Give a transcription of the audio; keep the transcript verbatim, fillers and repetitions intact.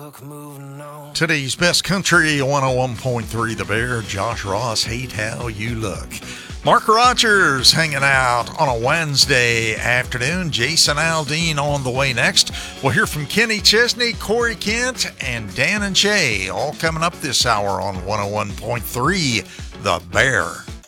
luck moving on. Today's best country, one oh one point three The Bear. Josh Ross, Hate How You Look. Mark Rogers hanging out on a Wednesday afternoon. Jason Aldean on the way next. We'll hear from Kenny Chesney, Corey Kent, and Dan and Shay, all coming up this hour on one oh one point three The Bear.